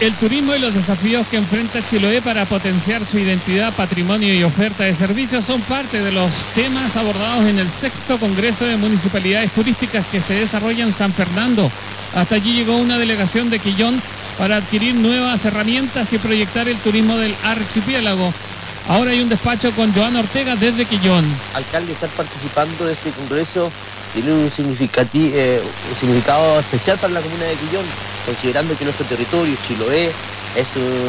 El turismo y los desafíos que enfrenta Chiloé para potenciar su identidad, patrimonio y oferta de servicios son parte de los temas abordados en el 6º Congreso de Municipalidades Turísticas que se desarrolla en San Fernando. Hasta allí llegó una delegación de Quillón para adquirir nuevas herramientas y proyectar el turismo del archipiélago. Ahora hay un despacho con Joan Ortega desde Quillón. Alcalde, estar participando de este congreso tiene un significado especial para la comuna de Quillón, considerando que nuestro territorio, Chiloé, es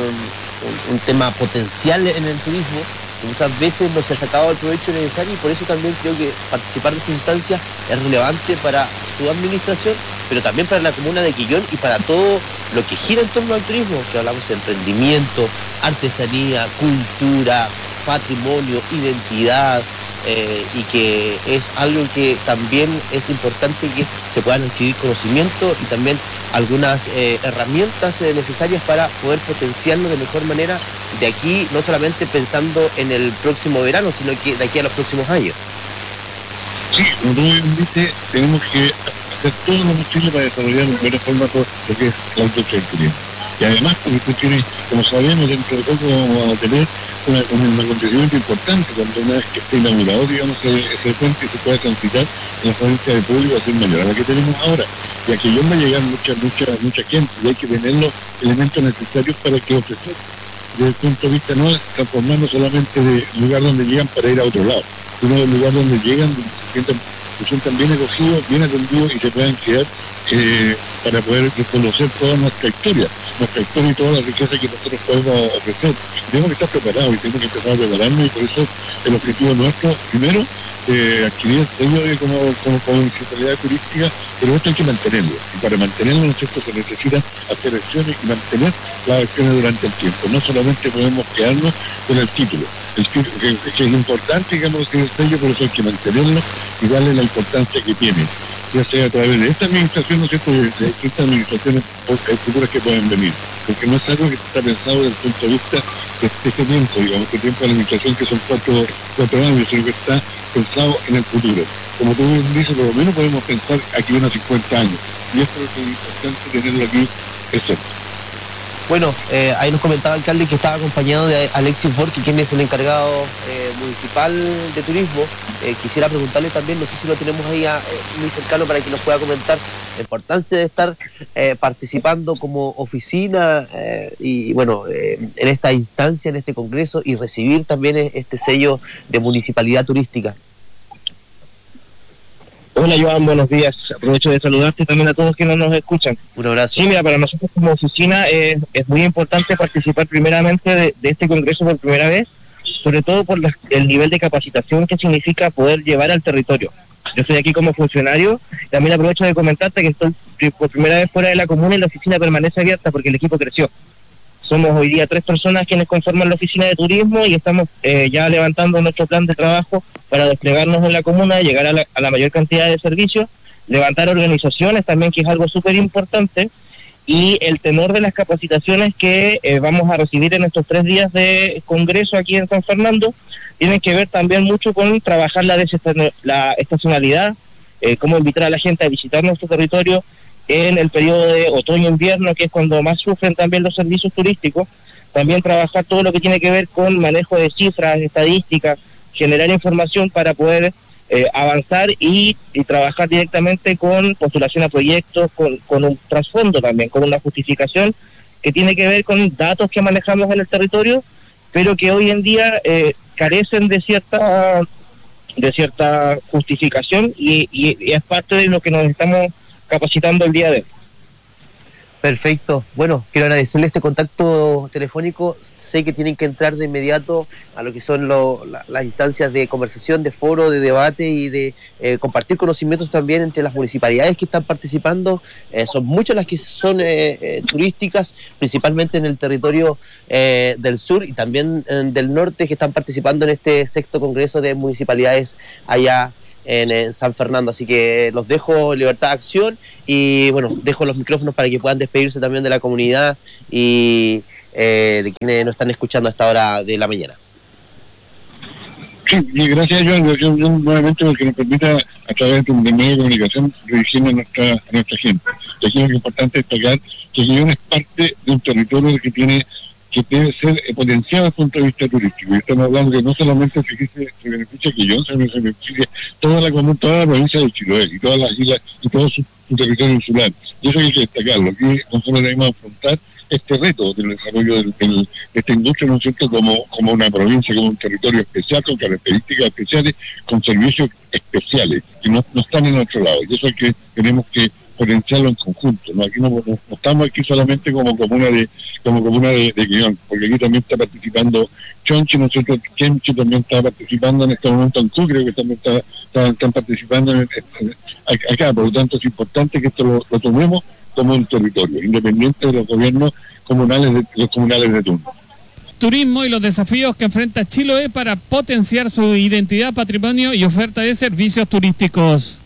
un tema potencial en el turismo, que muchas veces no se ha sacado el provecho necesario, y por eso también creo que participar de esta instancia es relevante para su administración, pero también para la comuna de Quillón y para todo lo que gira en torno al turismo, que hablamos de emprendimiento, artesanía, cultura, patrimonio, identidad, y que es algo que también es importante que se puedan adquirir conocimiento y también algunas herramientas necesarias para poder potenciarlo de mejor manera de aquí, no solamente pensando en el próximo verano, sino que de aquí a los próximos años. Sí, como tú bien dices, tenemos que hacer todo lo posible para desarrollar en buena forma todo lo que es la industria del turismo. Y además, porque tú tienes, como sabemos, dentro de poco vamos a tener un acontecimiento importante cuando una vez que esté inaugurado, digamos, ese puente se pueda transitar en la provincia de público a ser mayor a la que tenemos ahora. Y aquí yo me llegan mucha gente y hay que tener los elementos necesarios para que ofrecer. Desde el punto de vista no es transformarnos solamente de lugar donde llegan para ir a otro lado, sino del lugar donde llegan, se sientan bien acogidos, bien atendidos y se puedan quedar para poder conocer toda nuestra historia y toda la riqueza que nosotros podemos ofrecer. Tenemos que estar preparados y tenemos que empezar a prepararnos, y por eso el objetivo nuestro, primero, adquirir el sello como municipalidad turística, pero esto hay que mantenerlo, y para mantenerlo, ¿no es cierto?, se necesita hacer acciones y mantener las acciones durante el tiempo. No solamente podemos quedarnos con el título. El título que es importante, digamos, que el sello, por eso hay que mantenerlo y darle la importancia que tiene, ya sea a través de esta administración, ¿no es cierto?, de estas administraciones futuras que pueden venir, porque no es algo que está pensado desde el punto de vista de este tiempo, digamos, este tiempo de la administración, que son cuatro años, sino que está pensado en el futuro. Como tú dices, por lo menos podemos pensar aquí unos 50 años, y esto es lo que es importante tenerlo aquí presente. Bueno, ahí nos comentaba el alcalde que estaba acompañado de Alexis Borque, quien es el encargado municipal de turismo. Quisiera preguntarle también, no sé si lo tenemos ahí muy cercano para que nos pueda comentar la importancia de estar participando como oficina y bueno, en esta instancia, en este congreso, y recibir también este sello de municipalidad turística. Hola Joan, buenos días. Aprovecho de saludarte también a todos quienes nos escuchan. Un abrazo. Sí, mira, para nosotros como oficina es muy importante participar primeramente de este congreso por primera vez, sobre todo por el nivel de capacitación que significa poder llevar al territorio. Yo estoy aquí como funcionario, también aprovecho de comentarte que estoy por primera vez fuera de la comuna y la oficina permanece abierta porque el equipo creció. Somos hoy día 3 personas quienes conforman la oficina de turismo y estamos ya levantando nuestro plan de trabajo para desplegarnos en la comuna, llegar a la mayor cantidad de servicios, levantar organizaciones también, que es algo súper importante, y el tenor de las capacitaciones que vamos a recibir en estos 3 días de congreso aquí en San Fernando tienen que ver también mucho con trabajar la estacionalidad, cómo invitar a la gente a visitar nuestro territorio en el periodo de otoño-invierno, que es cuando más sufren también los servicios turísticos. También trabajar todo lo que tiene que ver con manejo de cifras, estadísticas, generar información para poder avanzar y trabajar directamente con postulación a proyectos, con un trasfondo también, con una justificación que tiene que ver con datos que manejamos en el territorio, pero que hoy en día carecen de cierta justificación y es parte de lo que nos estamos capacitando el día de hoy. Perfecto. Bueno, quiero agradecerle este contacto telefónico. Sé que tienen que entrar de inmediato a lo que son las instancias de conversación, de foro, de debate y de compartir conocimientos también entre las municipalidades que están participando. Son muchas las que son turísticas, principalmente en el territorio del sur y también del norte, que están participando en este 6º Congreso de Municipalidades allá en San Fernando. Así que los dejo en libertad de acción y bueno, dejo los micrófonos para que puedan despedirse también de la comunidad y de quienes nos están escuchando a esta hora de la mañana. Sí, y gracias a Dios, nuevamente porque nos permita a través de un medio de comunicación dirigirnos a nuestra gente. Y aquí lo que es importante destacar que Quillón es parte de un territorio que debe ser potenciado desde el punto de vista turístico. Y estamos hablando que no solamente se beneficia a Quillón, sino que se beneficia toda la provincia de Chiloé y todas las islas y todo su territorio insular. Y eso hay que destacarlo. Aquí nosotros debemos afrontar este reto del desarrollo de esta industria, ¿no es cierto?, como una provincia, como un territorio especial, con características especiales, con servicios especiales, que no están en otro lado. Y eso tenemos que potenciarlo en conjunto, ¿no? Aquí no estamos aquí solamente como comuna de Quillón, porque aquí también está participando Chonchi, ¿no es cierto?, Kemchi también está participando en este momento, Ancú creo que también están participando acá. Por lo tanto es importante que esto lo tomemos como un territorio, independiente de los gobiernos comunales de turno. Turismo y los desafíos que enfrenta Chiloé para potenciar su identidad, patrimonio y oferta de servicios turísticos.